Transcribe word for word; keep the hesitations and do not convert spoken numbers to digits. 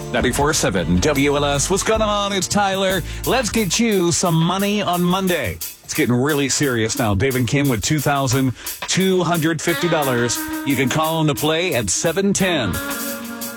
ninety-four point seven W L S. What's going on? It's Tyler. Let's get you some money on Monday. It's getting really serious now. Dave and Kim with two thousand two hundred fifty dollars. You can call them to play at seven ten.